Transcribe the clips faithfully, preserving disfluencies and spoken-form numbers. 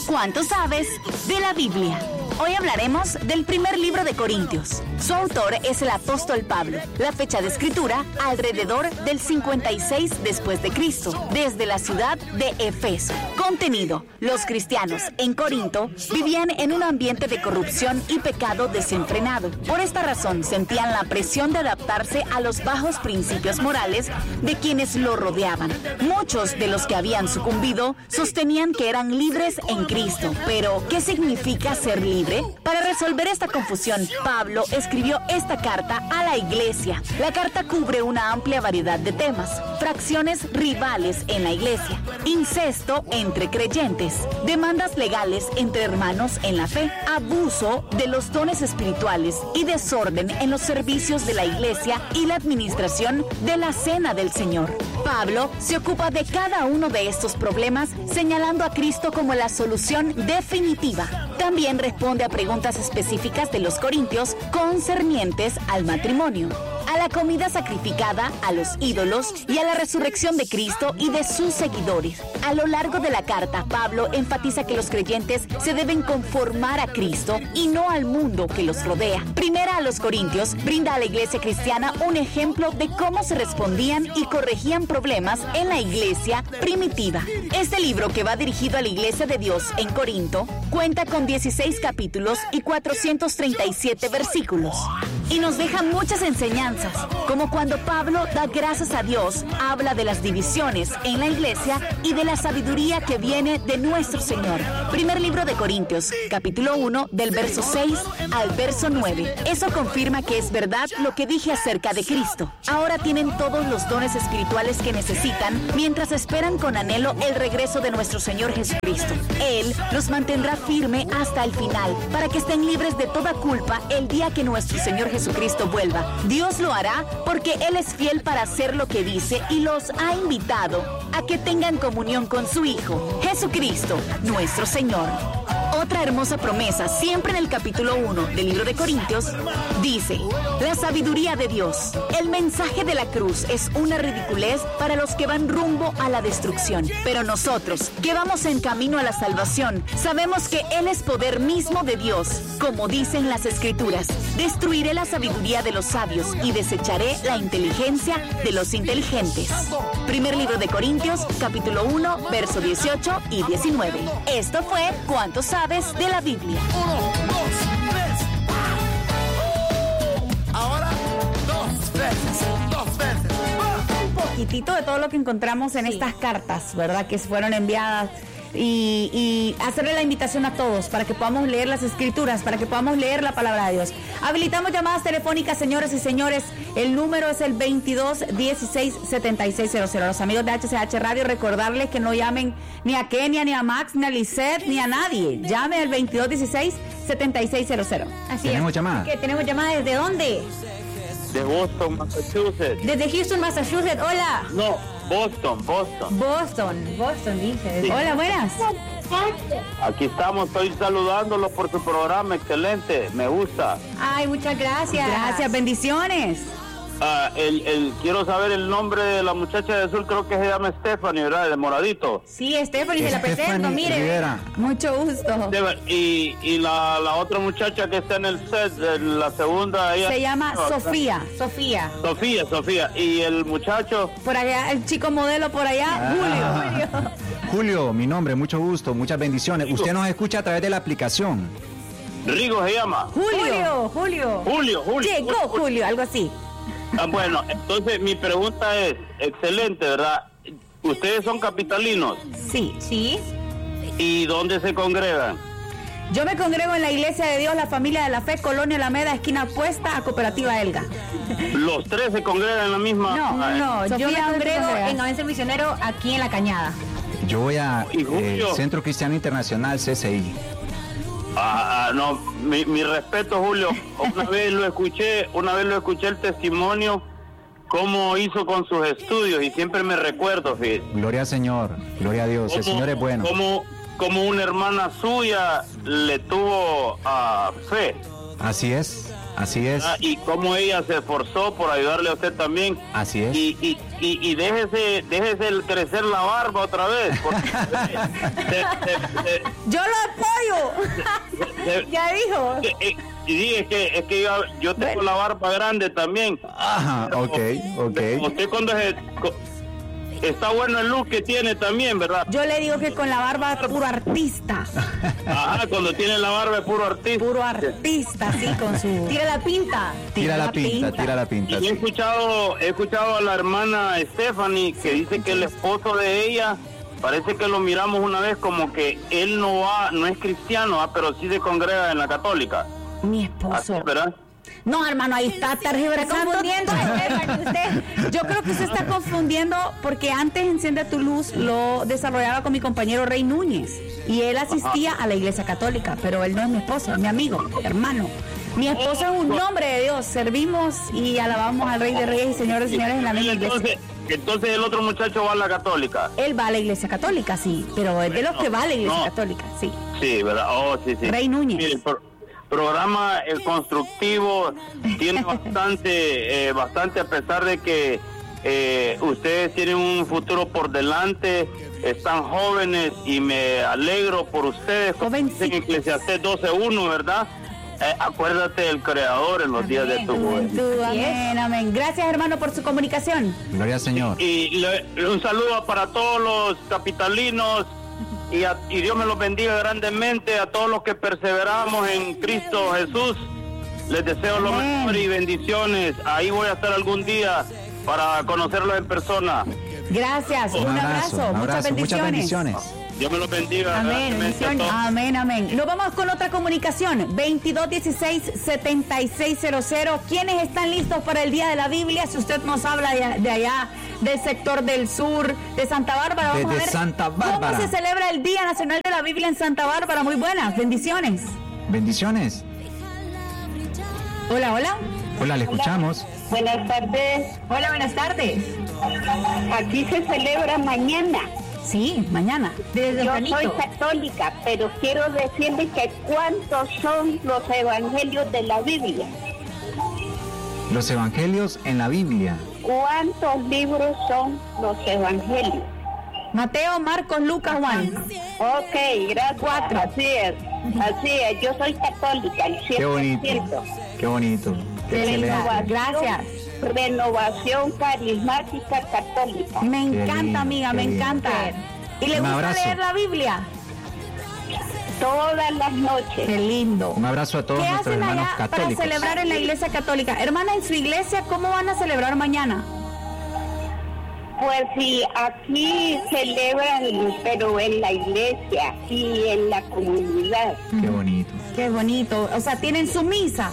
¿Cuánto sabes de la Biblia? Hoy hablaremos del primer libro de Corintios. Su autor es el apóstol Pablo. La fecha de escritura, alrededor del cincuenta y seis después de Cristo, desde la ciudad de Efeso. Contenido: los cristianos en Corinto vivían en un ambiente de corrupción y pecado desenfrenado. Por esta razón sentían la presión de adaptarse a los bajos principios morales de quienes lo rodeaban. Muchos de los que habían sucumbido sostenían que eran libres en Cristo. Pero, ¿qué significa ser libre? Para resolver esta confusión, Pablo escribió esta carta a la iglesia. La carta cubre una amplia variedad de temas: fracciones rivales en la iglesia, incesto entre creyentes, demandas legales entre hermanos en la fe, abuso de los dones espirituales y desorden en los servicios de la iglesia y la administración de la cena del Señor. Pablo se ocupa de cada uno de estos problemas, señalando a Cristo como la solución definitiva. También responde a preguntas específicas de los corintios concernientes al matrimonio, a la comida sacrificada, a los ídolos y a la resurrección de Cristo y de sus seguidores. A lo largo de la carta, Pablo enfatiza que los creyentes se deben conformar a Cristo y no al mundo que los rodea. Primera a los Corintios brinda a la iglesia cristiana un ejemplo de cómo se respondían y corregían problemas en la iglesia primitiva. Este libro, que va dirigido a la iglesia de Dios en Corinto, cuenta con dieciséis capítulos y cuatrocientos treinta y siete versículos. Y nos deja muchas enseñanzas, como cuando Pablo da gracias a Dios, habla de las divisiones en la iglesia y de la sabiduría que viene de nuestro Señor. Primer libro de Corintios, capítulo uno, del verso seis al verso nueve. Eso confirma que es verdad lo que dije acerca de Cristo. Ahora tienen todos los dones espirituales que necesitan mientras esperan con anhelo el regreso de nuestro Señor Jesucristo. Él los mantendrá firme hasta el final, para que estén libres de toda culpa el día que nuestro Señor Jesucristo vuelva. Dios lo hará porque Él es fiel para hacer lo que dice y los ha invitado a que tengan comunión con su Hijo, Jesucristo, nuestro Señor. Otra hermosa promesa, siempre en el capítulo uno del libro de Corintios, dice: la sabiduría de Dios. El mensaje de la cruz es una ridiculez para los que van rumbo a la destrucción. Pero nosotros, que vamos en camino a la salvación, sabemos que Él es poder mismo de Dios. Como dicen las Escrituras: destruiré la sabiduría de los sabios y desecharé la inteligencia de los inteligentes. Primer libro de Corintios, capítulo uno, verso dieciocho y diecinueve. Esto fue ¿Cuánto sabes de la Biblia? Uno, dos, tres. Ahora dos veces, dos veces. Un poquitito de todo lo que encontramos en sí. estas cartas, ¿verdad? Que fueron enviadas. Y, y hacerle la invitación a todos para que podamos leer las escrituras, para que podamos leer la palabra de Dios. Habilitamos llamadas telefónicas, señores y señores. El número es el veintidós dieciséis setenta y seis cero cero. Los amigos de H C H Radio, recordarles que no llamen ni a Kenia, ni a Max, ni a Lisette, ni a nadie. Llame al veintidós dieciséis setenta y seis cero cero. Así ¿Tenemos es. llamada? ¿Qué? ¿Tenemos llamada desde dónde? De Boston, Massachusetts. Desde Houston, Massachusetts. Hola. No, Boston, Boston. Boston, Boston, dice. Sí. Hola, buenas. Aquí estamos, estoy saludándolos por su programa, excelente, me gusta. Ay, muchas gracias. Gracias, bendiciones. Uh, el, el, quiero saber el nombre de la muchacha de azul, creo que se llama Stephanie, ¿verdad? De moradito. Sí, Stephanie, se la presento, mire. Rivera. Mucho gusto. Y, y la, la otra muchacha que está en el set, la segunda... Ella, se llama no, Sofía, Sofía. Sofía, Sofía. Y el muchacho... Por allá, el chico modelo por allá, ah. Julio. Julio. Julio, mi nombre, mucho gusto, muchas bendiciones. Usted nos escucha a través de la aplicación. Rigo se llama. Julio, Julio. Julio, Julio. Llegó Julio, Julio, algo así. Ah, bueno, entonces mi pregunta es, excelente, ¿verdad? ¿Ustedes son capitalinos? Sí. Sí. ¿Y dónde se congregan? Yo me congrego en la Iglesia de Dios, la Familia de la Fe, Colonia Alameda, esquina opuesta a Cooperativa Elga. ¿Los tres se congregan en la misma? No, no, no. Yo me congrego en Avance Misionero aquí en La Cañada. Yo voy a eh, Centro Cristiano Internacional, C C I. Ah, no, mi, mi respeto, Julio. Una vez lo escuché, una vez lo escuché el testimonio, cómo hizo con sus estudios, y siempre me recuerdo, fíjate. Gloria al Señor, gloria a Dios, el Señor es bueno. Como, como una hermana suya le tuvo uh, fe. Así es, así es. Ah, y cómo ella se esforzó por ayudarle a usted también. Así es. Y, y, y, y déjese, déjese el crecer la barba otra vez. Porque, se, se, se, yo lo apoyo. se, ya dijo. Y, y dije que es que yo, yo tengo bueno. la barba grande también. Ajá, ok, ok. Usted cuando se, está bueno el look que tiene también, ¿verdad? Yo le digo que con la barba es puro artista. Ajá, cuando tiene la barba es puro artista. Puro artista, sí, con su... Tira la pinta. Tira, tira la, la pinta, pinta, tira la pinta. Y he escuchado, he escuchado a la hermana Stephanie que dice que el esposo de ella, parece que lo miramos una vez como que él no va, no es cristiano, ¿ah? Pero sí se congrega en la católica. Mi esposo. Así, ¿verdad? No, hermano, ahí está tergiversando. Confundiendo. Usted, yo creo que se está confundiendo porque antes Enciende tu Luz lo desarrollaba con mi compañero Rey Núñez y él asistía Ajá. a la iglesia católica, pero él no es mi esposo, es mi amigo, hermano. Mi esposo es un nombre de Dios, servimos y alabamos al Rey de Reyes y Señor de Señores en la misma iglesia. Entonces, entonces el otro muchacho va a la católica. Él va a la iglesia católica, sí, pero es de los que va a la iglesia no. católica, sí. Sí, ¿verdad? Oh, sí, sí. Rey Núñez. Mire, por... programa el constructivo tiene bastante eh, bastante a pesar de que eh, ustedes tienen un futuro por delante, están jóvenes y me alegro por ustedes. En Eclesiastés doce uno, ¿verdad? Eh, acuérdate del Creador en los amén. Días de tu juventud. Amén, amén. Gracias, hermano, por su comunicación. Gloria al Señor. Y, y le, un saludo para todos los capitalinos. Y, a, y Dios me los bendiga grandemente a todos los que perseveramos en Cristo Jesús. Les deseo lo mejor y bendiciones. Ahí voy a estar algún día para conocerlos en persona. Gracias, un, un abrazo, abrazo, muchas, abrazo bendiciones. muchas bendiciones. Dios me los bendiga. Amén, bendiciones. Amén, amén. Nos vamos con otra comunicación. veintidós dieciséis setenta y seis cero cero. ¿Quiénes están listos para el Día de la Biblia? Si usted nos habla de, de allá, del sector del sur, de Santa Bárbara, vamos Desde a ver Santa Bárbara. cómo se celebra el Día Nacional de la Biblia en Santa Bárbara. Muy buenas, bendiciones. Bendiciones. Hola, hola. Hola, le escuchamos. Hola. Buenas tardes. Hola, buenas tardes. Aquí se celebra mañana. Sí, mañana. Desde Yo soy católica, pero quiero decirles que ¿cuántos son los evangelios de la Biblia? Los evangelios en la Biblia. ¿Cuántos libros son los evangelios? Mateo, Marcos, Lucas, Juan. Ok, gracias. Cuatro. Así es, así es. Yo soy católica, el cien por ciento. Qué bonito, qué bonito. Qué excelente. Gracias. Renovación carismática católica. Me encanta, amiga, me encanta. ¿Y le gusta leer la Biblia? Todas las noches. Qué lindo. Un abrazo a todos ¿Qué nuestros hacen hermanos allá católicos para celebrar en la iglesia católica? Hermana, en su iglesia, ¿cómo van a celebrar mañana? Pues sí, aquí celebran, pero en la iglesia y en la comunidad. Qué bonito. Qué bonito. O sea, ¿tienen su misa?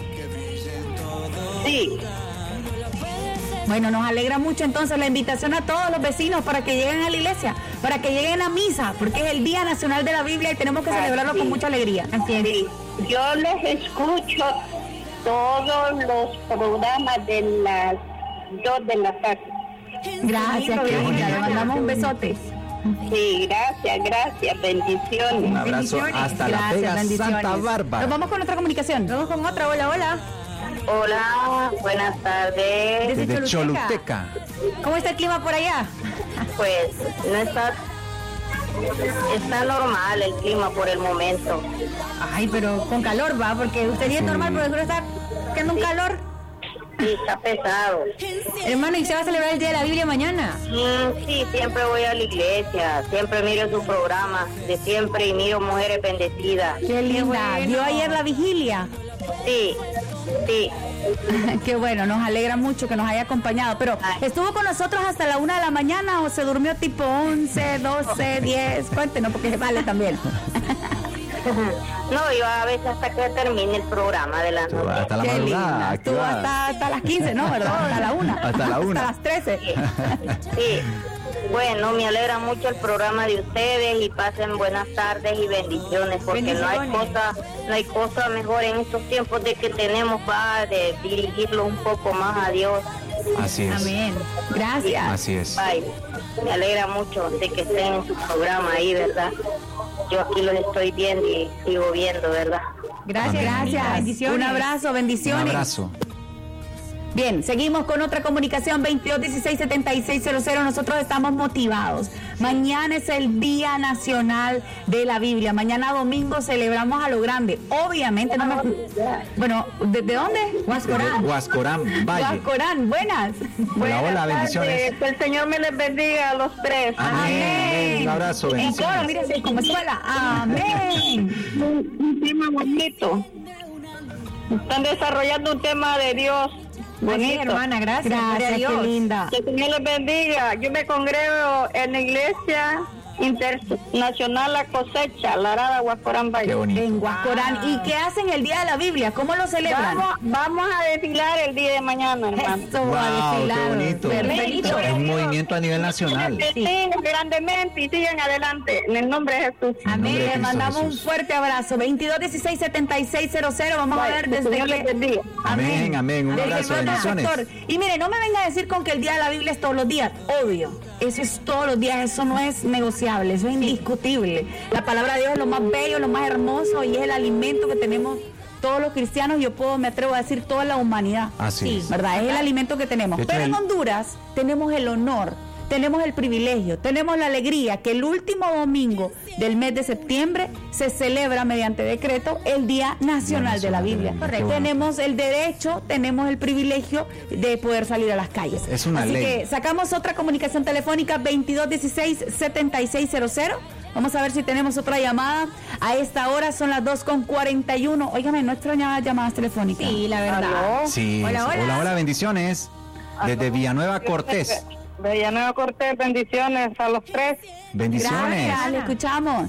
Sí. Bueno, nos alegra mucho entonces la invitación a todos los vecinos para que lleguen a la iglesia, para que lleguen a misa, porque es el Día Nacional de la Biblia y tenemos que celebrarlo Así. con mucha alegría. Así es. Sí. Yo les escucho todos los programas de las dos de la tarde. Gracias, qué bonita. Le mandamos un besote. Sí, gracias, gracias, bendiciones. Un abrazo hasta la Vega, Santa Bárbara. Nos vamos con otra comunicación. Vamos con otra. Hola, hola. Hola, buenas tardes. Desde, Desde Choluteca. Choluteca. ¿Cómo está el clima por allá? Pues no está, está normal el clima por el momento. Ay, pero con calor va, porque usted sí es normal, pero seguro está haciendo un sí. calor. Sí, está pesado. Hermano, ¿y se va a celebrar el Día de la Biblia mañana? Mm, sí, siempre voy a la iglesia, siempre miro su programa de siempre y miro Mujeres Bendecidas. Qué linda. Qué bueno. ¿Vio ayer la vigilia? Sí, sí. Qué bueno, nos alegra mucho que nos haya acompañado. Pero, ¿estuvo con nosotros hasta la una de la mañana o se durmió tipo once, doce, diez? Cuéntenos, porque se vale también. No, yo a veces hasta que termine el programa de la noche. Hasta la madrugada. Estuvo hasta, hasta las quince, ¿no? ¿Verdad? Hasta la una. Hasta la una. Hasta las trece. Sí. Sí. Bueno, me alegra mucho el programa de ustedes y pasen buenas tardes y bendiciones, porque bendiciones. no hay cosa, no hay cosa mejor en estos tiempos de que tenemos para de dirigirlo un poco más a Dios. Así es. Amén. Gracias. Así es. Bye. Me alegra mucho de que estén en su programa ahí, ¿verdad? Yo aquí los estoy viendo y sigo viendo, ¿verdad? Gracias, Amén. Gracias. Bendiciones. Un abrazo, bendiciones. Un abrazo. Bien, seguimos con otra comunicación, veintidós dieciséis setenta y seis cero cero. Nosotros estamos motivados. Mañana es el Día Nacional de la Biblia. Mañana domingo celebramos a lo grande. Obviamente no me... Bueno, ¿de, de dónde? Huascorán. Huascorán, Valle. Huascorán, buenas. Hola, hola, bendiciones. Que el Señor me les bendiga a los tres. Amén. Amén. Un abrazo, bendiciones. En coro, mire, como escuela. Amén. Un tema bonito. Están desarrollando un tema de Dios. Bonito. Así, hermana, gracias. Gracias, qué linda. Que el Señor les bendiga. Yo me congrego en la iglesia internacional La Cosecha, La Arada, Huascorán, Valle. Qué bonito. En Huascorán. ¿Y qué hacen el Día de la Biblia? ¿Cómo lo celebran? Vamos, vamos a desfilar el día de mañana, hermano. Eso, Wow, a desfilar. qué bonito. Perfecto. Es un movimiento a nivel nacional. Que sigan grandemente y sigan adelante. En el nombre de Jesús. Amén. nombre de Le Cristo mandamos Jesús. un fuerte abrazo. veintidós dieciséis setenta y seis cero cero. Vamos a ver Que el desde Señor les qué... bendiga. Amén, amén. Un Desde abrazo, qué otro bendiciones. sector. Y mire, no me venga a decir con que el Día de la Biblia es todos los días. Obvio. Eso es todos los días. Eso no es negociable. Eso es indiscutible. La palabra de Dios es lo más bello, lo más hermoso y es el alimento que tenemos todos los cristianos. Yo puedo, me atrevo a decir, toda la humanidad. Así Sí, es. ¿verdad? Es el alimento que tenemos. De hecho, Pero en el- Honduras tenemos el honor, tenemos el privilegio, tenemos la alegría que el último domingo del mes de septiembre se celebra mediante decreto el Día Nacional de la Biblia. Correcto. Tenemos el derecho, tenemos el privilegio de poder salir a las calles. Es una Así ley. que sacamos otra comunicación telefónica, veintidós dieciséis setenta y seis cero cero. Vamos a ver si tenemos otra llamada. A esta hora son las dos con cuarenta y uno. Óigame, no extrañaba llamadas telefónicas. Sí, la verdad. ¿Aló? Sí, Hola, sí. hola. hola, hola, bendiciones. Desde Villanueva Cortés. Villanueva Cortés, bendiciones a los tres. Bendiciones. Gracias, le escuchamos.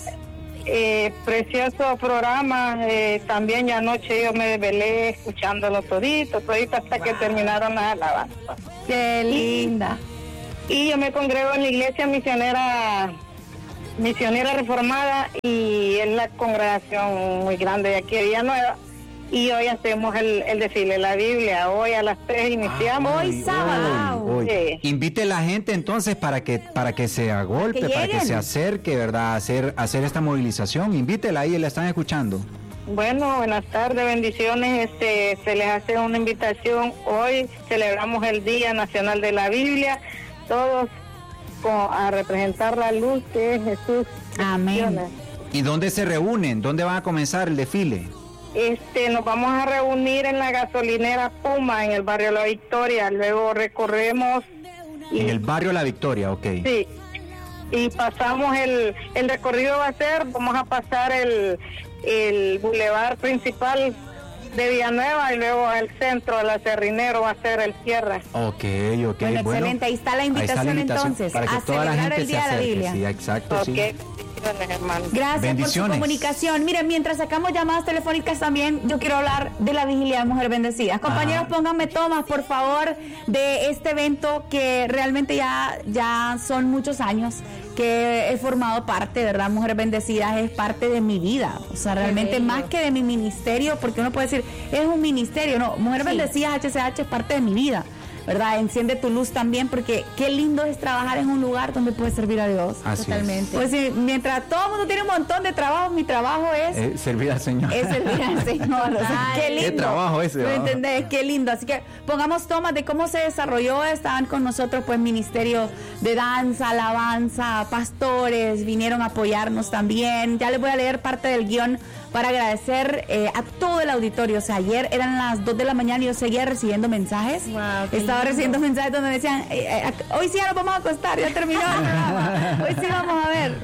Eh, precioso programa. Eh, también ya anoche yo me desvelé escuchándolo todito, todito hasta que terminaron las alabanzas. Qué linda. Y yo me congrego en la iglesia misionera misionera reformada y es la congregación muy grande de aquí de Villanueva. Y hoy hacemos el, el desfile de la Biblia. Hoy a las tres iniciamos. Hoy sábado. Hoy, hoy. Sí. Invite a la gente entonces para que para que se agolpe, Que para que lleguen. se acerque, ¿verdad? A hacer, hacer esta movilización. Invítela ahí, la están escuchando. Bueno, buenas tardes, bendiciones. Este, se les hace una invitación. Hoy celebramos el Día Nacional de la Biblia. Todos con- a representar la luz que es Jesús. Amén. Bendiciones. ¿Y dónde se reúnen? ¿Dónde van a comenzar el desfile? Este, nos vamos a reunir en la gasolinera Puma, en el barrio La Victoria. Luego recorremos. y- En el barrio La Victoria, ok. Sí. Y pasamos el, el recorrido va a ser, vamos a pasar el, el bulevar principal de Villanueva y luego el centro, el Acerrinero va a ser el cierre. Ok, ok. Bueno, excelente. Ahí está la invitación, entonces, para que a toda la celebrar gente el Día se de la acerque. Biblia. Sí, exacto, Ok, sí. bendiciones, hermano. Gracias Bendiciones. por su comunicación. Miren, mientras sacamos llamadas telefónicas también, yo quiero hablar de la vigilia de Mujer Bendecida. Compañeros, Ajá. pónganme tomas, por favor, de este evento que realmente ya, ya son muchos años que he formado parte, ¿verdad? Mujeres Bendecidas es parte de mi vida. O sea, realmente bello. más que de mi ministerio, porque uno puede decir, es un ministerio, no, Mujeres Sí. Bendecidas H C H es parte de mi vida. ¿Verdad? Enciende tu luz también, porque qué lindo es trabajar en un lugar donde puedes servir a Dios. Así es. Totalmente. Pues sí, mientras todo el mundo tiene un montón de trabajo, mi trabajo es, Eh, servir al Señor. es servir al Señor. O sea, Ay, qué lindo. qué trabajo ese, ¿Me ¿verdad? entendés? Qué lindo. Así que pongamos tomas de cómo se desarrolló. Estaban con nosotros, pues, ministerio de danza, alabanza, pastores, vinieron a apoyarnos también. Ya les voy a leer parte del guión para agradecer eh, a todo el auditorio. O sea, ayer eran las dos de la mañana y yo seguía recibiendo mensajes. Wow, qué Estaba lindo. recibiendo mensajes donde decían, eh, eh, hoy sí ya nos vamos a acostar, ya terminó el programa. Hoy sí vamos a ver.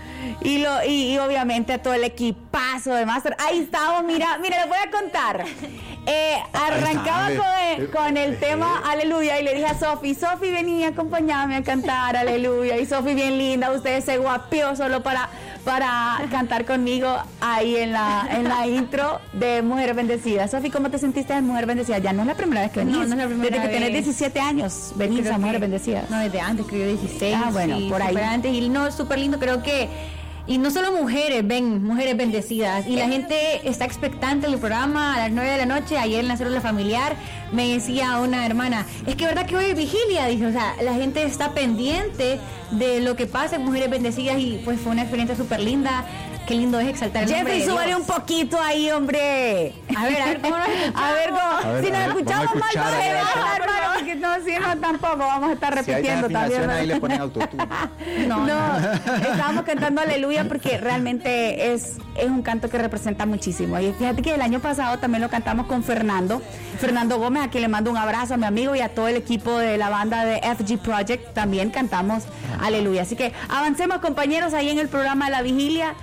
Y, lo, y, y obviamente a todo el equipazo de Master. Ahí estábamos, mira, mira, les voy a contar. Eh, arrancaba Ahí con está. el, con el tema Aleluya y le dije a Sofi, Sofi vení, acompáñame a cantar Aleluya. Y Sofi bien linda, usted se guapió solo para, para cantar conmigo ahí en la, en la intro de Mujeres Bendecidas. Sofi, ¿cómo te sentiste en Mujer Bendecida? Ya no es la primera vez que venís. No, no es la primera Desde que tenés vez. diecisiete años venís Creo a Mujeres que- Bendecidas. No, desde antes, creo yo dieciséis. Ah, bueno, sí, por ahí. súper antes. Y no, súper lindo, creo que. Y no solo mujeres, ven, mujeres bendecidas. Y la gente está expectante del programa a las nueve de la noche. Ayer en la célula familiar me decía una hermana, es que verdad que hoy es vigilia. Dice, o sea, la gente está pendiente de lo que pasa en Mujeres Bendecidas y pues fue una experiencia súper linda. Qué lindo es exaltar el nombre de Jeffrey, Dios. súbale un poquito ahí, hombre. A ver, a ver, ¿cómo nos escuchamos? A ver, ¿cómo? A ver, si a nos ver, escuchamos vamos a mal, escuchar, no a se ver, ve, a ver. hermano, porque no, si no, tampoco vamos a estar Si hay repitiendo también. afinación, ahí ¿verdad? le ponen autotune. No, no, estábamos cantando aleluya porque realmente es, es un canto que representa muchísimo. Y fíjate que el año pasado también lo cantamos con Fernando, Fernando Gómez, a quien le mando un abrazo a mi amigo y a todo el equipo de la banda de F G Project, también cantamos aleluya. Así que avancemos, compañeros, ahí en el programa de la vigilia.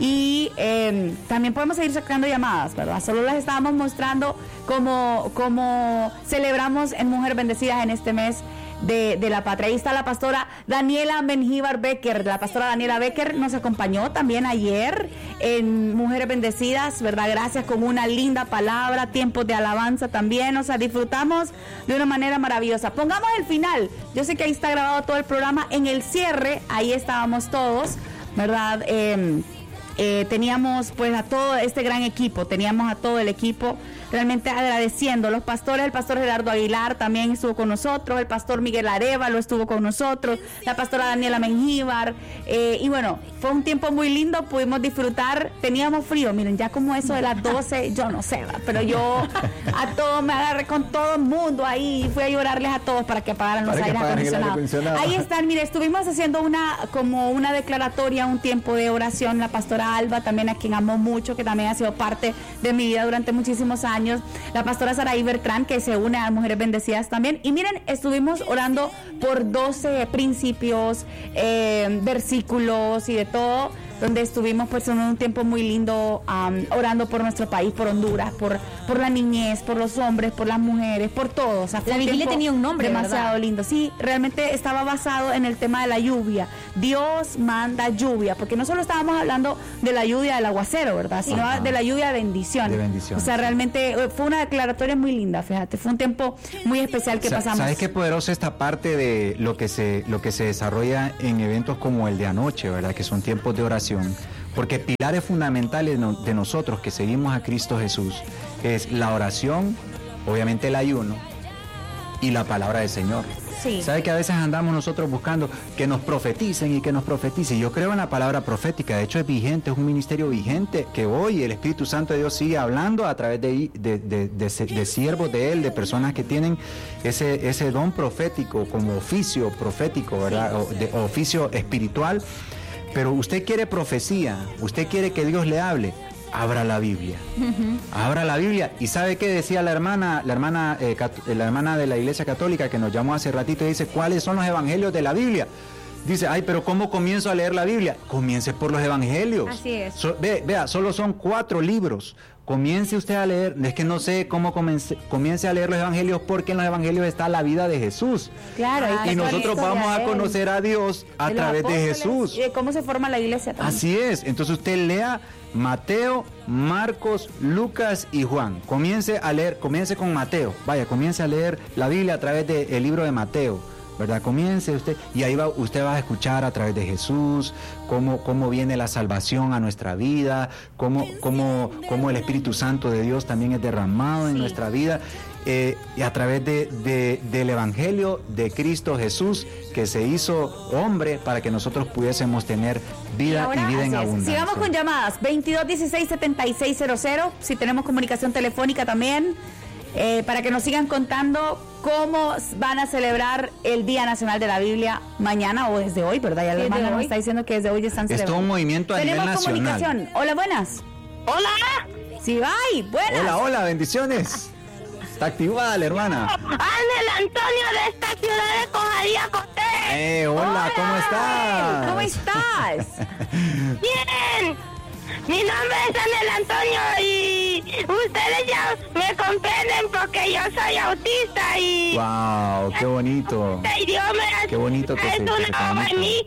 Y eh, también podemos seguir sacando llamadas, ¿verdad? Solo les estábamos mostrando cómo, cómo celebramos en Mujer Bendecidas en este mes de, de la patria. Ahí está la pastora Daniela Mengíbar Becker. La pastora Daniela Becker nos acompañó también ayer en Mujeres Bendecidas, ¿verdad? Gracias, con una linda palabra, tiempos de alabanza también. O sea, disfrutamos de una manera maravillosa. Pongamos el final. Yo sé que ahí está grabado todo el programa. En el cierre, ahí estábamos todos, ¿verdad? Eh, Eh, teníamos pues a todo este gran equipo, teníamos a todo el equipo realmente agradeciendo, los pastores, el pastor Gerardo Aguilar también estuvo con nosotros, el pastor Miguel Arevalo estuvo con nosotros, la pastora Daniela Mengíbar, eh, y bueno, fue un tiempo muy lindo, pudimos disfrutar, teníamos frío, miren, ya como eso de las doce, yo no sé, ¿verdad? Pero yo a todos me agarré con todo el mundo ahí, fui a llorarles a todos para que apagaran los Para que aires apaguen el aire acondicionados. acondicionado. Ahí están, mire, estuvimos haciendo una como una declaratoria, un tiempo de oración, la pastora Alba, también a quien amo mucho, que también ha sido parte de mi vida durante muchísimos años, la pastora Saraí Bertrán, que se une a Mujeres Bendecidas también, y miren, estuvimos orando por doce principios, eh, versículos y de todo, donde estuvimos pues en un tiempo muy lindo, um, orando por nuestro país, por Honduras, por, por la niñez, por los hombres, por las mujeres, por todos. O sea, fue La un vigilia tiempo tenía un nombre, demasiado ¿verdad? lindo. Sí, realmente estaba basado en el tema de la lluvia. Dios manda lluvia, porque no solo estábamos hablando de la lluvia del aguacero, ¿verdad? Sino Ajá. de la lluvia de bendición. De bendición. O sea, realmente eh, fue una declaratoria muy linda, fíjate, fue un tiempo muy especial que Sa- pasamos. ¿Sabes qué poderosa esta parte de lo que se lo que se desarrolla en eventos como el de anoche, ¿verdad? Que son tiempos de oración. Porque pilares fundamentales no- de nosotros que seguimos a Cristo Jesús es la oración, obviamente el ayuno y la palabra del Señor. Sí. ¿Sabe que a veces andamos nosotros buscando que nos profeticen y que nos profeticen? Yo creo en la palabra profética, de hecho es vigente, es un ministerio vigente que hoy el Espíritu Santo de Dios sigue hablando a través de, de, de, de, de siervos de Él, de personas que tienen ese, ese don profético como oficio profético, ¿verdad? O, de, oficio espiritual. Pero usted quiere profecía, usted quiere que Dios le hable, abra la Biblia. Uh-huh. Abra la Biblia. ¿Y sabe qué decía la hermana, la hermana, eh, cat- la hermana de la Iglesia Católica que nos llamó hace ratito y dice, ¿cuáles son los evangelios de la Biblia? Dice, ay, pero ¿cómo comienzo a leer la Biblia? Comience por los evangelios. Así es. So, ve, vea, solo son cuatro libros. Comience usted a leer, es que no sé cómo comience, comience a leer los evangelios, porque en los evangelios está la vida de Jesús. Claro, Y está nosotros la vamos historia a de él, conocer a Dios a de los través de apóstoles, Jesús. y de cómo se forma la iglesia también. Así es, entonces usted lea Mateo, Marcos, Lucas y Juan. Comience a leer, comience con Mateo. Vaya, comience a leer la Biblia a través del libro de Mateo, ¿verdad? Comience usted y ahí va, usted va a escuchar a través de Jesús cómo, cómo viene la salvación a nuestra vida, cómo, cómo, cómo el Espíritu Santo de Dios también es derramado en Sí. nuestra vida. Eh, y a través de, de, del Evangelio de Cristo Jesús, que se hizo hombre para que nosotros pudiésemos tener vida y, ahora, vida en así es. abundancia. Sigamos con llamadas, veintidós dieciséis setenta y seis cero cero, si tenemos comunicación telefónica también, eh, para que nos sigan contando cómo van a celebrar el Día Nacional de la Biblia mañana o desde hoy, ¿verdad? Ya la Desde hermana nos hoy. está diciendo que desde hoy están Es todo celebrando. un movimiento a nivel Tenemos nacional. comunicación. Hola, buenas. Hola. Sí, bye, buenas. Hola, hola, bendiciones. Está activada la hermana. Ángel Antonio de esta ciudad de Cojadía Coté. Eh, hola, ¿cómo estás? ¿Cómo estás? Bien. Mi nombre es Ángel Antonio y ustedes ya me comprenden porque yo soy autista y, Wow, qué bonito. y Dios me Qué bonito que es se- una que se obra en conecten. mí.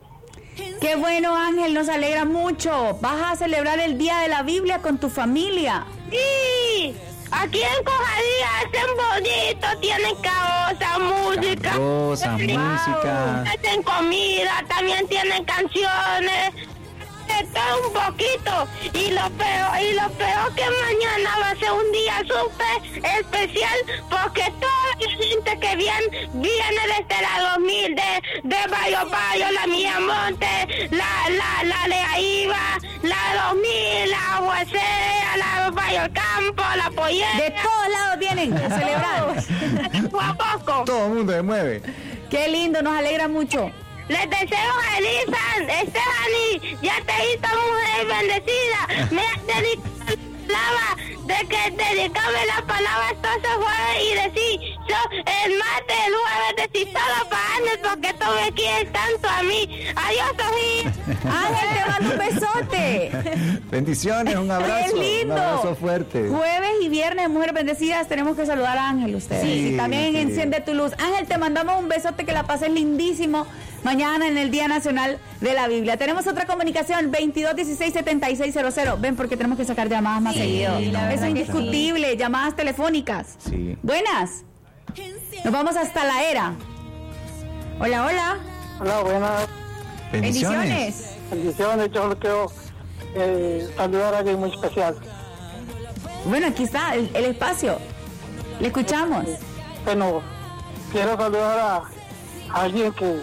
Qué bueno, Ángel, nos alegra mucho. Vas a celebrar el Día de la Biblia con tu familia. Sí. Aquí en Cojadía hacen bonito, tienen caosa, música. Cabrosas, Wow. música. Hacen comida, también tienen canciones. todo un poquito. Y lo peor, y lo peor que mañana va a ser un día súper especial porque toda la gente que viene, viene desde la dos mil, de, de Bayo Bayo, la Miamonte, la, la, la Leaiva, la dos mil, la Aguacea, la Bayo Campo, la Pollera. De todos lados vienen a celebrar. Poco a poco. Todo el mundo se mueve. Qué lindo, nos alegra mucho. Les deseo feliz, Stephanie, ya te hizo mujer bendecida. Me has dedicado la palabra, de que dedicarme la palabra entonces fue y decir, yo el martes, el jueves, decir todo para Ángel porque tú me quieres tanto a mí. Adiós, Sofía. Ángel, te mando un besote. Bendiciones, un abrazo. Qué lindo. Un abrazo fuerte. Jueves y viernes, Mujeres Bendecidas, tenemos que saludar a Ángel ustedes. Sí, y también sí. Enciende tu Luz. Ángel, te mandamos un besote, que la pases lindísimo mañana en el Día Nacional de la Biblia. Tenemos otra comunicación, veintidós dieciséis setenta y seis cero cero. Ven, porque tenemos que sacar llamadas más Sí, seguido. la Es verdad que indiscutible, llamadas telefónicas. Sí. Buenas. Nos vamos hasta la era. Hola, hola. Hola, buenas Bendiciones. bendiciones. Yo lo quiero eh, saludar a alguien muy especial. Bueno, aquí está el, el espacio. Le escuchamos. Bueno, quiero saludar a, a alguien que,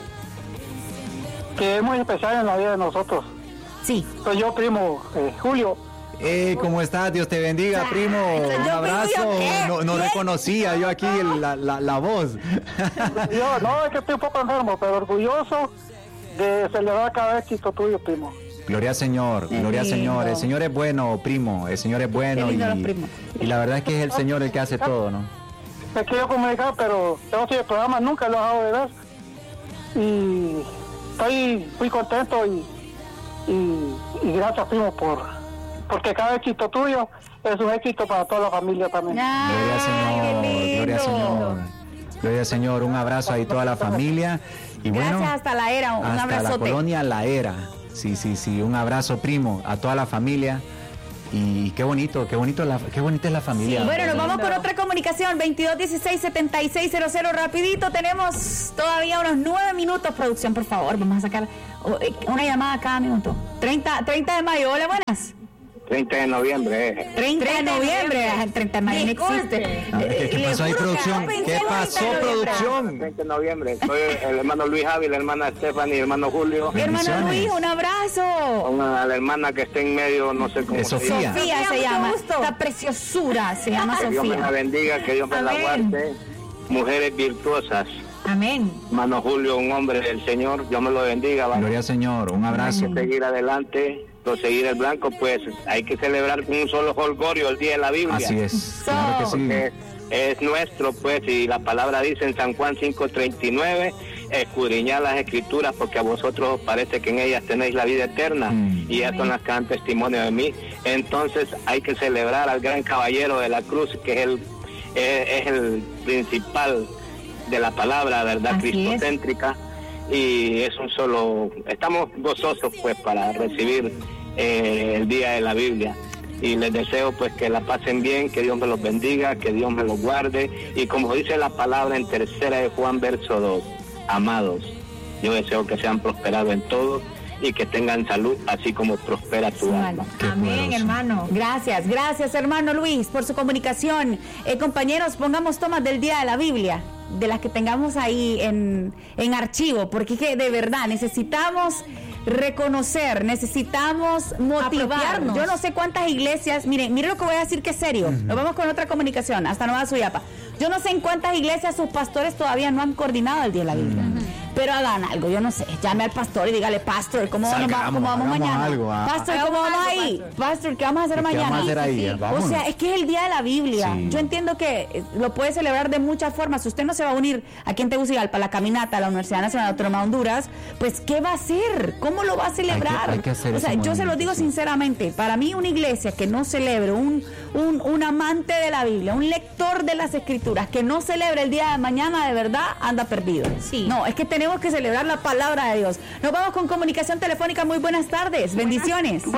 que es muy especial en la vida de nosotros. Sí. Soy yo, primo, eh, Julio. Eh, ¿cómo estás? Dios te bendiga, primo. Un yo, abrazo. primo, ¿qué? No, no ¿Quién? reconocía yo aquí el- la, la, la voz. Yo, no, es que estoy un poco enfermo, pero orgulloso de celebrar cada éxito tuyo, primo. Gloria al Señor, Qué gloria al Señor. lindo. El Señor es bueno, primo. El Señor es bueno. Qué lindo los Y, primos. y la verdad es que es el Señor el que hace todo, ¿no? Me quiero comunicar, pero tengo que el programa, nunca lo he dejado de ver. Y estoy muy contento y, y, y gracias, primo, por porque cada éxito tuyo es un éxito para toda la familia también. Gloria al Señor, Ay, qué gloria al lindo. Señor. Gloria al Señor, un abrazo ahí a toda la familia. Y bueno, Gracias, hasta la era, un hasta abrazote. la colonia La Era. Sí, sí, sí, un abrazo, primo, a toda la familia. Y qué bonito, qué bonito, la, qué bonita es la familia. Bueno, nos vamos con otra comunicación, veintidós dieciséis setenta y seis cero cero, rapidito, tenemos todavía unos nueve minutos, producción, por favor, vamos a sacar oh, eh, una llamada cada minuto. treinta, treinta de mayo, hola, buenas. treinta de noviembre. treinta de noviembre, el treinta de mayo no existe. Ah, ¿Qué, qué Le pasó ahí, juro que producción? no pensé ¿Qué en pasó, treinta de noviembre. producción? treinta de noviembre. Soy el hermano Luis Javi, la hermana Stephanie, el hermano Julio. Hermano Bendiciones. Luis, un abrazo. Una, la hermana que está en medio, no sé cómo Es se Sofía. llama. Sofía se mucho llama, gusto. esta preciosura se llama Que Dios me la Sofía. bendiga, que Dios me la Amén. guarde. Mujeres virtuosas. Amén. Hermano Julio, un hombre del Señor, Dios me lo bendiga. Vamos Gloria al Señor, un abrazo. a seguir adelante, proseguir el blanco, pues hay que celebrar con un solo jolgorio el Día de la Biblia. Así es, claro que sí. Es, es nuestro, pues, y la palabra dice en San Juan cinco treinta y nueve, escudriñad las escrituras porque a vosotros os parece que en ellas tenéis la vida eterna, Mm. y ellas son las que dan testimonio de mí. Entonces hay que celebrar al gran caballero de la cruz, que es el, es, es el principal de la palabra, ¿verdad? Así es. Cristocéntrica, y es un solo, estamos gozosos pues para recibir eh, el Día de la Biblia. Y les deseo pues que la pasen bien, que Dios me los bendiga, que Dios me los guarde, y como dice la palabra en tercera de Juan verso dos, amados, yo deseo que sean prosperados en todo y que tengan salud así como prospera tu alma. Qué Amén, poderoso. hermano. Gracias, gracias hermano Luis por su comunicación. Eh, compañeros, pongamos tomas del Día de la Biblia, de las que tengamos ahí en, en archivo, porque es que de verdad necesitamos reconocer, necesitamos motivar. Apropiarnos. Yo no sé cuántas iglesias, miren, miren lo que voy a decir que es serio. Nos vamos con otra comunicación, hasta Nueva Suyapa. Yo no sé en cuántas iglesias sus pastores todavía no han coordinado el Día de la Biblia. Pero hagan algo, yo no sé, llame al pastor y dígale, pastor, ¿cómo, nos va- Salgamos, cómo vamos hagamos mañana? algo, ah. Pastor, ¿cómo Hagamos vamos algo, ahí? pastor. Pastor, ¿qué vamos a hacer ¿Qué mañana? vamos a hacer ahí? O Vámonos. sea, es que es el Día de la Biblia. Sí. Yo entiendo que eh, lo puede celebrar de muchas formas. Si usted no se va a unir aquí en Tegucigalpa a la caminata a la Universidad Nacional Autónoma de Honduras, pues ¿qué va a hacer? ¿Cómo lo va a celebrar? hay que hacer o sea, ese yo se lo movimiento, digo sí. sinceramente, para mí una iglesia que no celebre, un, un, un amante de la Biblia, un lector de las Escrituras, que no celebre el día de mañana, de verdad, anda perdido. Sí. No, es que tenemos que celebrar la palabra de Dios. Nos vamos con comunicación telefónica. Muy buenas tardes. Bendiciones. Buenas tardes.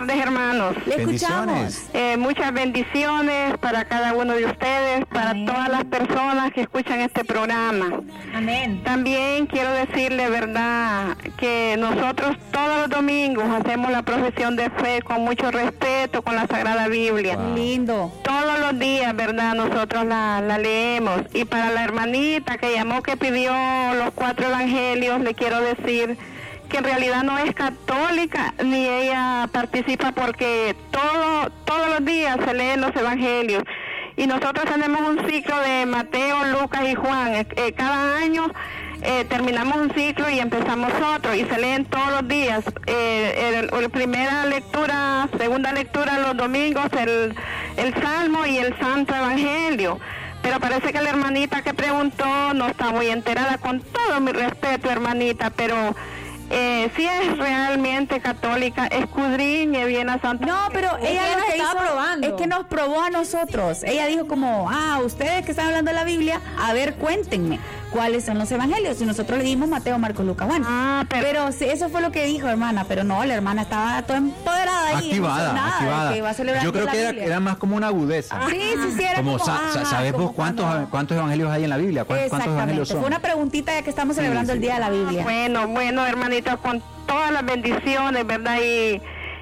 tardes, hermanos. Le escuchamos. Eh, muchas bendiciones para cada uno de ustedes, para Amén. todas las personas que escuchan este programa. Amén. También quiero decirle, verdad, que nosotros todos los domingos hacemos la profesión de fe con mucho respeto, con la Sagrada Biblia. Wow. Lindo. Todos los días, ¿verdad? Nosotros la, la leemos. Y para la hermanita que llamó, que pidió los cuatro evangelios, le quiero decir que en realidad no es católica, ni ella participa, porque todo, todos los días se leen los evangelios. Y nosotros tenemos un ciclo de Mateo, Lucas y Juan. Eh, eh, cada año eh, terminamos un ciclo y empezamos otro, y se leen todos los días. Eh, el, el primera lectura, segunda lectura los domingos, el, el Salmo y el Santo Evangelio. Pero parece que la hermanita que preguntó no está muy enterada, con todo mi respeto, hermanita, pero eh, si es realmente católica, escudriñe bien a Santa. No, pero ella Ella lo nos que estaba hizo probando. es que nos probó a nosotros. Ella dijo como, ah, ustedes que están hablando de la Biblia, a ver, cuéntenme cuáles son los evangelios. Y nosotros le dimos Mateo, Marcos, Lucas, Juan. Ah, pero- pero sí, eso fue lo que dijo, hermana. Pero no, la hermana estaba toda empoderada ahí, Activada, emocionada de activada. que iba a celebrar Yo creo la que era, Biblia. era más como una agudeza. Sí, sí, sí, era Como, como, sa- sa- ah, ¿sabes como vos cuántos, cuando- cuántos evangelios hay en la Biblia? ¿Cuántos, cuántos Exactamente. evangelios son? Fue una preguntita ya que estamos celebrando sí. el Día de la Biblia. Bueno, bueno, hermanita, con todas las bendiciones, ¿verdad? Y,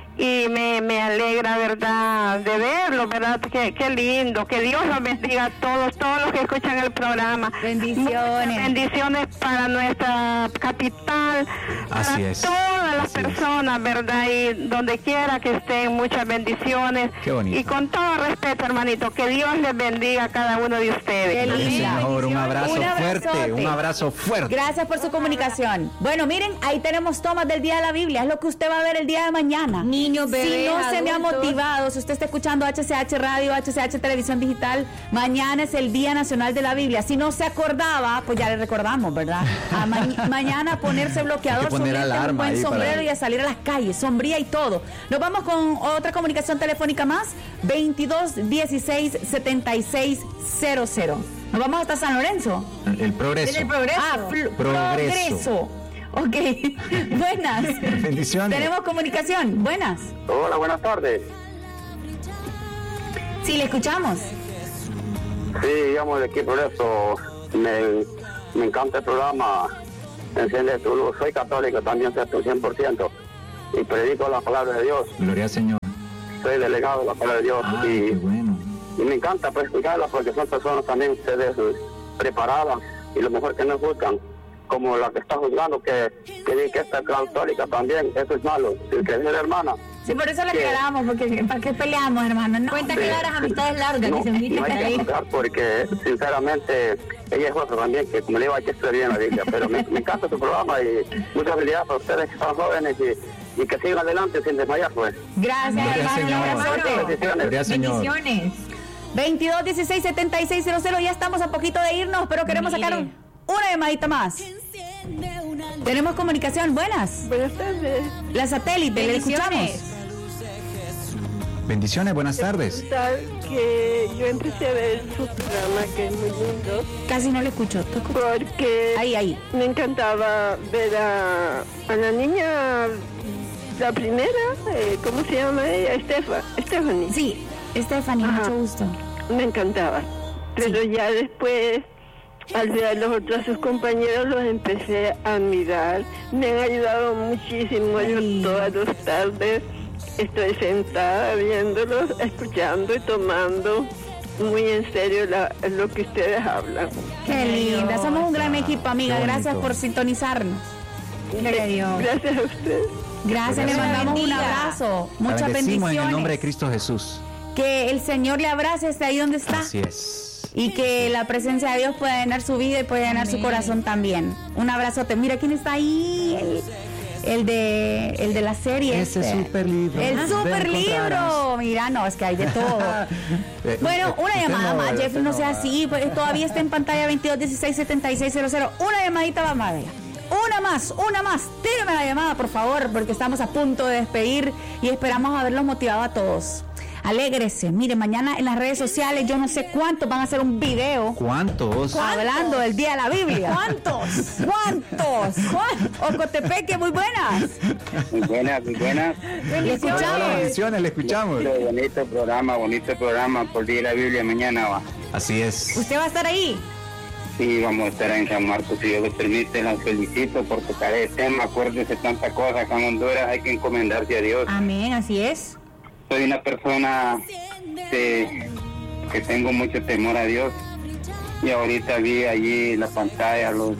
y me, me alegra, ¿verdad?, de verlo, ¿verdad? Qué, qué lindo. Que Dios los bendiga a todos, todos los que escuchan el programa. Bendiciones. Muchas bendiciones para nuestra capital, Así para es, todas las así es. personas, ¿verdad? Y donde quiera que estén, muchas bendiciones. Qué bonito. Y con todo respeto, hermanito, que Dios les bendiga a cada uno de ustedes. Qué Sí, linda. señor, un abrazo Un fuerte, abrazote. un abrazo fuerte. Gracias por su comunicación. Bueno, miren, ahí tenemos tomas del Día de la Biblia. Es lo que usted va a ver el día de mañana. Niños, bebés, Si no se me ha adultos. motivado, si usted está escuchando H C H Radio, H C H Televisión Digital, mañana es el Día Nacional de la Biblia. Si no se acordaba, pues ya le recordamos, ¿verdad? A ma- mañana ponerse bloqueador, Hay que poner sombrero, un alarma buen ahí para- sombrero y a salir a las calles, sombría y todo. Nos vamos con otra comunicación telefónica más, veintidós dieciséis setenta y seis cero cero. Nos vamos hasta San Lorenzo. El progreso. Desde el progreso. Ah, fl- Progreso. progreso. Ok, buenas. Bendiciones. Tenemos comunicación, buenas. Hola, buenas tardes. Sí, le escuchamos. Sí, digamos, de aquí por eso me, me encanta el programa. Enciende tu luz. Soy católico también, cien por ciento. Y predico la palabra de Dios. Gloria al Señor. Soy delegado de la palabra de Dios. Ah, y, qué bueno. y me encanta pues escucharla porque son personas también ustedes eh, preparadas y lo mejor que no juzgan. Como la que está juzgando que, que dice que esta es católica también. Eso es malo. Si que es la hermana. Sí, por eso la ¿Qué? aclaramos, porque ¿para qué peleamos, hermano? No. Cuenta Sí. claras, amistades largas, No, que se inviten no por hay que ahí. juzgar porque sinceramente ella es otra también que como le digo hay que estudiar bien la Biblia, pero me, me encanta su programa y muchas felicidades para ustedes que son jóvenes y, y que sigan adelante sin desmayar pues. Gracias, Gloria al hermano. Un Señor. abrazote. Bendiciones. Gloria al Señor. Bendiciones. veintidós dieciséis setenta y seis cero cero, ya estamos a poquito de irnos, pero queremos Mire. sacar un- una llamadita más. Tenemos comunicación, buenas. Buenas tardes. La satélite, le escuchamos. Bendiciones. Bendiciones, buenas tardes. Que yo empecé a ver su programa, que es muy lindo, Casi no le escucho. Toco. porque Ahí, ahí. me encantaba ver a, a la niña, la primera, eh, ¿cómo se llama ella? Estefa, Stephanie. Sí, Stephanie, Ajá. mucho gusto. Me encantaba. Pero ya después, al ver a los otros sus compañeros, los empecé a admirar. Me han ayudado muchísimo. Ay. Yo todas las tardes estoy sentada viéndolos, escuchando y tomando muy en serio la- lo que ustedes hablan. Qué linda, somos un gran equipo, amiga. Qué Gracias bonito. por sintonizarnos. Gloria a Dios. Gracias a ustedes. Gracias, le Gracias. mandamos un Bendiga. abrazo. La Muchas bendecimos bendiciones. en el nombre de Cristo Jesús. Que el Señor le abrace, esté ahí donde está. Así es. Y que la presencia de Dios pueda llenar su vida y pueda llenar su Amén. corazón también. Un abrazote. Mira quién está ahí. El, el de el de la serie. Ese este. super libro. El Ven, super libro. encontrarás. Mira, no, es que hay de todo. Eh, Bueno, eh, una usted llamada no, más. usted Jeffrey, no sea va. así. Pues todavía está en pantalla veintidós dieciséis setenta y seis cero cero. Una llamadita va más. Una más, una más. Tírame la llamada, por favor, porque estamos a punto de despedir y esperamos haberlos motivado a todos. alégrese. Mire, mañana en las redes sociales, yo no sé cuántos van a hacer un video. ¿Cuántos? Hablando del Día de la Biblia. ¿Cuántos? ¿Cuántos? Ocotepeque, muy buenas. Muy buenas, muy buenas. Le escuchamos. Hola, bendiciones, le escuchamos. Bonito programa, bonito programa por Día de la Biblia mañana va. Así es. ¿Usted va a estar ahí? Sí, vamos a estar en San Marcos, si Dios lo permite. Los felicito por tocar el tema. Acuérdese tanta cosa, acá en Honduras hay que encomendarse a Dios. Amén, así es. Soy una persona que, que tengo mucho temor a Dios. Y ahorita vi allí en la pantalla los,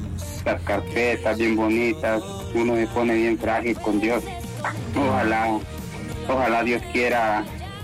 las carpetas bien bonitas. Uno se pone bien frágil con Dios. Ojalá, ojalá Dios quiera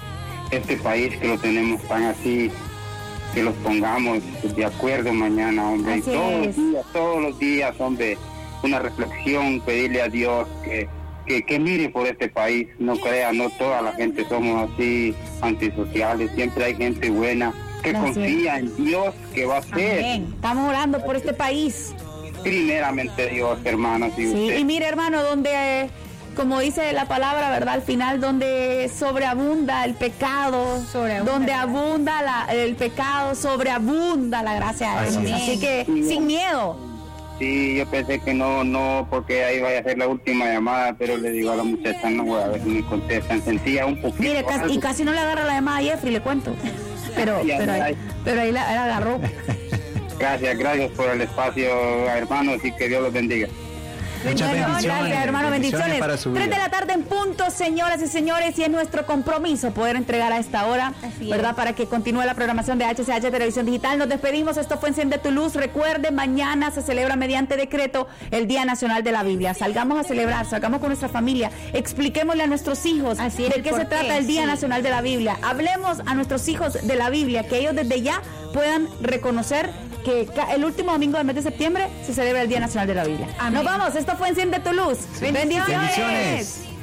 este país que lo tenemos tan así, que los pongamos de acuerdo mañana, hombre. Así y todos es. los días, todos los días, hombre, una reflexión, pedirle a Dios que, que, que mire por este país. No crea, no toda la gente somos así antisociales, siempre hay gente buena que Gracias. confía en Dios que va a ser. Amén. Estamos orando por este país. Primeramente Dios, hermanos. Y, Sí, usted. y mire, hermano, donde, eh, como dice la palabra, ¿verdad? Al final, donde sobreabunda el pecado, Sobreabunda. donde abunda la- el pecado, sobreabunda la gracia de Así Dios. es. Así que, Sí. sin miedo. Sí, yo pensé que no, no, porque ahí vaya a ser la última llamada, pero le digo a la muchacha, no voy a ver si me contestan. Sentía un poquito. Mire, casi- y algo. casi no le agarra la llamada a Jeffrey, le cuento. Pero, Sí, pero, ahí, ay. pero ahí la, la agarró. Gracias, gracias por el espacio, hermanos, y que Dios los bendiga. Muchas Bueno, bendiciones. gracias, hermano, bendiciones. para su Tres vida. de la tarde en punto, señoras y señores, y es nuestro compromiso poder entregar a esta hora, Así ¿verdad? es. Para que continúe la programación de H C H Televisión Digital. Nos despedimos, esto fue Enciende tu Luz. Recuerde, mañana se celebra mediante decreto el Día Nacional de la Biblia. Salgamos a celebrar, salgamos con nuestra familia, expliquémosle a nuestros hijos Así es, de el qué se por qué, trata el Día sí. Nacional de la Biblia. Hablemos a nuestros hijos de la Biblia, que ellos desde ya puedan reconocer que ca- el último domingo del mes de septiembre se celebra el Día Nacional de la Biblia. Amén. Nos vamos, esto fue Enciende tu Luz. Bendiciones. Bendiciones. Bendiciones.